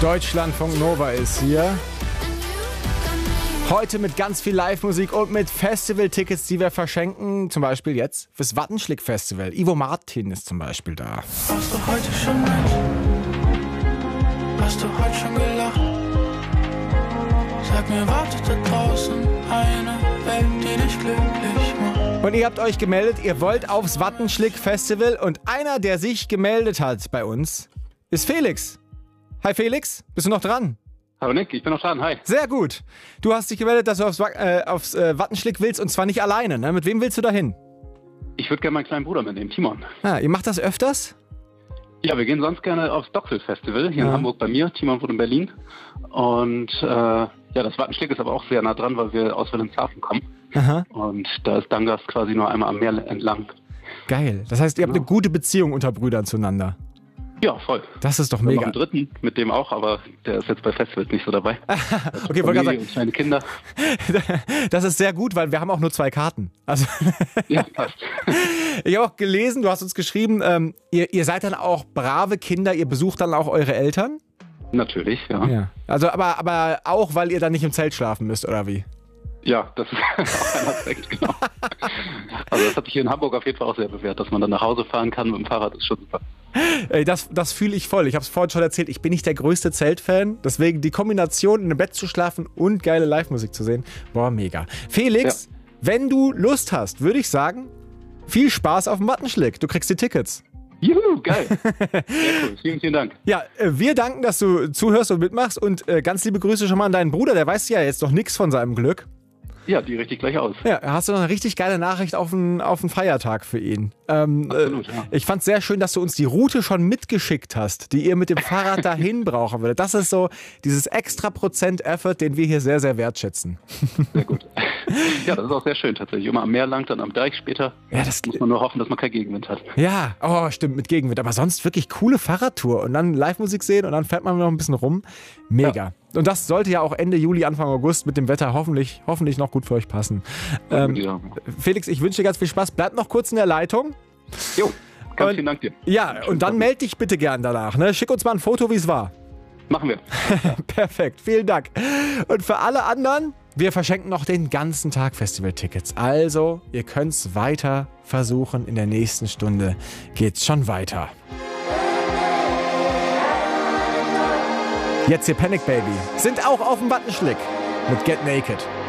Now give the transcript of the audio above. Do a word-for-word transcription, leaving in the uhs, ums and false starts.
Deutschlandfunk Nova ist hier. Heute mit ganz viel Live-Musik und mit Festival-Tickets, die wir verschenken. Zum Beispiel jetzt fürs Wattenschlick-Festival. Ivo Martin ist zum Beispiel da. Warst du heute schon mit? Hast du heute schon gelacht? Sag mir, wartet da draußen eine Welt, die dich glücklich macht? Und ihr habt euch gemeldet, ihr wollt aufs Wattenschlick-Festival. Und einer, der sich gemeldet hat bei uns, ist Felix. Hi Felix, bist du noch dran? Hallo Nick, ich bin noch dran, hi. Sehr gut. Du hast dich gemeldet, dass du aufs, äh, aufs äh, Wattenschlick willst und zwar nicht alleine, ne? Mit wem willst du da hin? Ich würde gerne meinen kleinen Bruder mitnehmen, Timon. Ah, ihr macht das öfters? Ja, wir gehen sonst gerne aufs Doxel-Festival hier Ja. in Hamburg bei mir. Timon wohnt in Berlin. Und äh, ja, das Wattenschlick ist aber auch sehr nah dran, weil wir aus Wilhelmshaven kommen. Aha. Und da ist Dangast quasi nur einmal am Meer entlang. Geil. Das heißt, ihr habt Ja. eine gute Beziehung unter Brüdern zueinander. Ja, voll. Das ist doch Wir haben noch mega. einen dritten, mit dem auch, aber der ist jetzt bei Festivals nicht so dabei. Okay, wollte gerade Familie und kleine Kinder. sagen, das ist sehr gut, weil wir haben auch nur zwei Karten. Also Ja, passt. ich habe auch gelesen, du hast uns geschrieben, ähm, ihr, ihr seid dann auch brave Kinder, ihr besucht dann auch eure Eltern? Natürlich, ja. Ja. Also aber, aber auch, weil ihr dann nicht im Zelt schlafen müsst, oder wie? Ja, das ist auch ein Aspekt, genau. Also das hat sich hier in Hamburg auf jeden Fall auch sehr bewährt, dass man dann nach Hause fahren kann mit dem Fahrrad, ist schon super. Ey, das, das fühle ich voll. Ich habe es vorhin schon erzählt, ich bin nicht der größte Zeltfan. Deswegen die Kombination, in einem Bett zu schlafen und geile Live-Musik zu sehen, boah, mega. Felix, ja. Wenn du Lust hast, würde ich sagen, viel Spaß auf dem Wattenschlick. Du kriegst die Tickets. Juhu, geil. Sehr cool. Vielen, vielen Dank. Ja, äh, wir danken, dass du zuhörst und mitmachst. Und äh, ganz liebe Grüße schon mal an deinen Bruder. Der weiß ja jetzt noch nichts von seinem Glück. Ja, die richtig gleich aus. Ja, hast du noch eine richtig geile Nachricht auf einen, auf einen Feiertag für ihn. Ähm, Absolut, äh, ja. Ich fand es sehr schön, dass du uns die Route schon mitgeschickt hast, die ihr mit dem Fahrrad dahin brauchen würdet. Das ist so dieses extra Prozent Effort, den wir hier sehr, sehr wertschätzen. Sehr gut. Ja, das ist auch sehr schön tatsächlich. Immer am Meer lang, dann am Deich später. Ja, das muss man nur hoffen, dass man keinen Gegenwind hat. Ja, oh, stimmt, mit Gegenwind. Aber sonst wirklich coole Fahrradtour und dann Live-Musik sehen und dann fährt man noch ein bisschen rum. Mega. Ja. Und das sollte ja auch Ende Juli, Anfang August mit dem Wetter hoffentlich, hoffentlich noch gut für euch passen. Ähm, ja. Felix, ich wünsche dir ganz viel Spaß. Bleib noch kurz in der Leitung. Jo, ganz und, vielen Dank dir. Ja, und dann melde dich bitte gern danach. Ne? Schick uns mal ein Foto, wie es war. Machen wir. Perfekt, vielen Dank. Und für alle anderen, wir verschenken noch den ganzen Tag Festival-Tickets. Also, ihr könnt es weiter versuchen. In der nächsten Stunde geht's schon weiter. Jetzt hier Panic Baby. Sind auch auf dem Wattenschlick mit Get Naked.